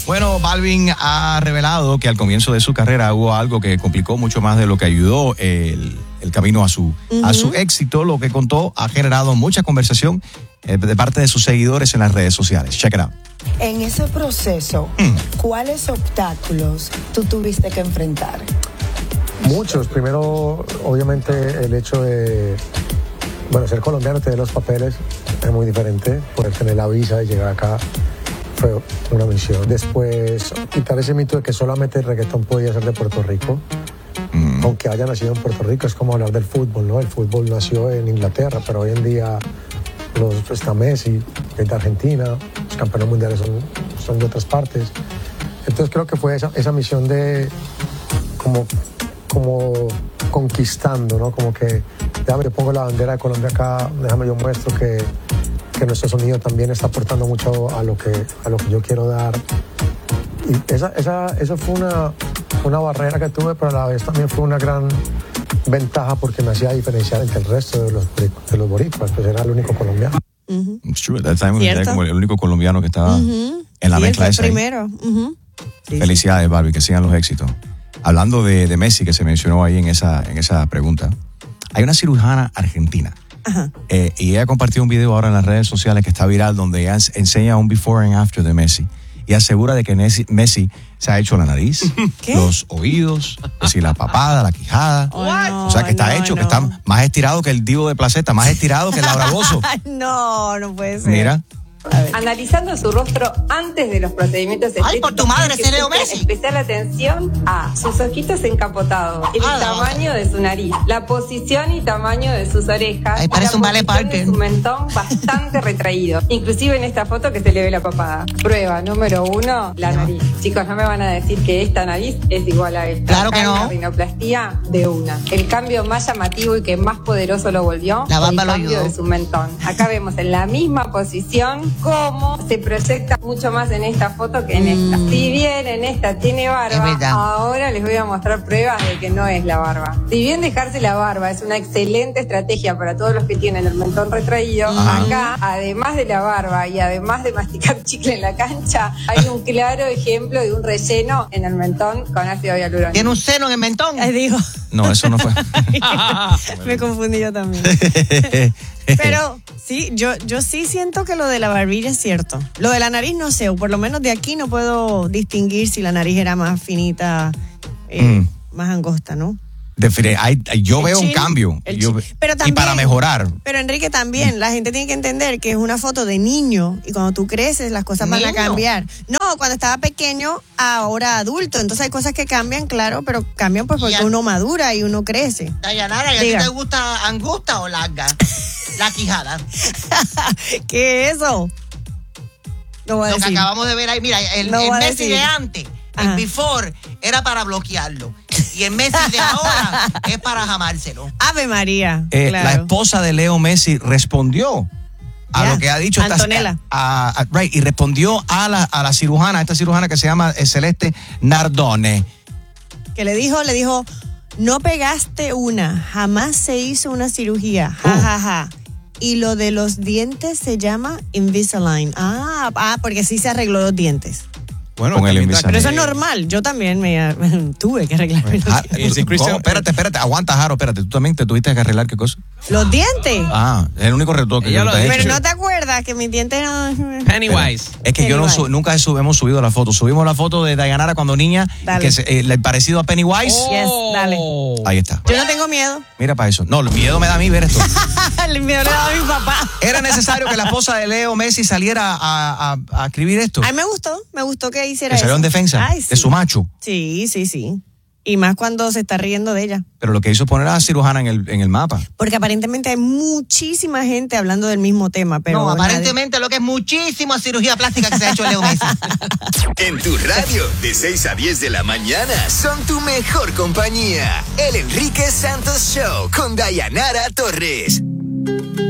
Bueno, Balvin ha revelado que al comienzo de su carrera hubo algo que complicó mucho más de lo que ayudó el camino a su éxito. Lo que contó ha generado mucha conversación de parte de sus seguidores en las redes sociales. Check it out. En ese proceso, ¿cuáles obstáculos tú tuviste que enfrentar? Muchos. Primero, obviamente, el hecho de, ser colombiano, tener los papeles es muy diferente. Poder tener la visa y llegar acá fue una misión. Después, quitar ese mito de que solamente el reggaetón podía ser de Puerto Rico. Aunque haya nacido en Puerto Rico, es como hablar del fútbol, ¿no? El fútbol nació en Inglaterra, pero hoy en día está Messi, es de Argentina, los campeones mundiales son de otras partes. Entonces creo que fue esa misión de como conquistando, ¿no? Como que déjame, yo pongo la bandera de Colombia acá, déjame yo muestro que nuestro sonido también está aportando mucho a lo que yo quiero dar. Y eso fue una barrera que tuve, pero a la vez también fue una gran ventaja porque me hacía diferenciar entre el resto de los boricuas, pues era el único colombiano. It's true. That time era como el único colombiano que estaba en la mezcla esa. Primero. Sí, felicidades, Barbie, que sigan los éxitos. Hablando de Messi, que se mencionó ahí en esa pregunta, hay una cirujana argentina. Y ella compartió un video ahora en las redes sociales que está viral, donde ella enseña un before and after de Messi y asegura de que Messi se ha hecho la nariz, los oídos, es decir, la papada, la quijada. O sea, que está hecho, que está más estirado que el Divo de Placeta, más estirado que el Laura Bozzo. No puede ser. Mira. Analizando su rostro antes de los procedimientos estéticos. ¡Ay, por tu madre, ese Leo Messi! Especial atención a sus ojitos encapotados, el tamaño de su nariz, la posición y tamaño de sus orejas. Ay, parece un Vale Parker. Su mentón bastante retraído. Inclusive en esta foto que se le ve la papada. Prueba número 1, la nariz. Chicos, no me van a decir que esta nariz es igual a esta. Claro que no. La rinoplastia de una. El cambio más llamativo y que más poderoso lo volvió, la bamba el cambio de su mentón. Acá vemos en la misma posición cómo se proyecta mucho más en esta foto que en esta. Si bien en esta tiene barba, ahora les voy a mostrar pruebas de que no es la barba. Si bien dejarse la barba es una excelente estrategia para todos los que tienen el mentón retraído, acá, además de la barba y además de masticar chicle en la cancha, hay un claro ejemplo de un relleno en el mentón con ácido hialurónico. ¿Tiene un seno en el mentón? Digo. No, eso no fue. Me confundí yo también. Pero sí, yo sí siento que lo de la barbilla es cierto. Lo de la nariz no sé, o por lo menos de aquí no puedo distinguir si la nariz era más finita, más angosta, ¿no? Yo veo un cambio. Pero también, y para mejorar. Pero Enrique también, la gente tiene que entender que es una foto de niño y cuando tú creces las cosas van a cambiar. No, cuando estaba pequeño, ahora adulto. Entonces hay cosas que cambian, claro, pero cambian pues porque uno madura y uno crece. Dayanara, ¿y a ti te gusta angosta o larga? La quijada. ¿Qué es eso? No voy a Lo decir. que acabamos de ver ahí, mira, el Messi de antes, el before, era para bloquearlo. Y el Messi de ahora es para jamárselo. Ave María. Claro. Claro. La esposa de Leo Messi respondió a lo que ha dicho Antonella. Y respondió a la cirujana, esta cirujana que se llama Celeste Nardone. Que le dijo, no pegaste una, jamás se hizo una cirugía, jajaja. Y lo de los dientes se llama Invisalign. Porque sí se arregló los dientes. Bueno, con el Invisalign. Pero eso es normal, yo también me tuve que arreglar los dientes. Espérate, aguanta, Jaro, espérate, tú también te tuviste que arreglar, ¿qué cosa? ¿Los dientes? Es el único retoque que yo te he hecho. Pero no te acuerdas que mis dientes no... Pennywise. Es que nunca hemos subido la foto. Subimos la foto de Dayanara cuando niña, que el parecido a Pennywise. Yes, dale. Ahí está. Yo no tengo miedo. Mira para eso. No, el miedo me da a mí ver esto. El miedo le da a mi papá. ¿Era necesario que la esposa de Leo Messi saliera a escribir esto? A mí me gustó que hiciera eso. Que salió en defensa de su macho. Sí. Y más cuando se está riendo de ella. Pero lo que hizo poner a la cirujana en el mapa. Porque aparentemente hay muchísima gente hablando del mismo tema. Pero no, aparentemente lo que es muchísima cirugía plástica que se ha hecho Leo Messi. En tu radio, de 6 a 10 de la mañana, son tu mejor compañía. El Enrique Santos Show con Dayanara Torres.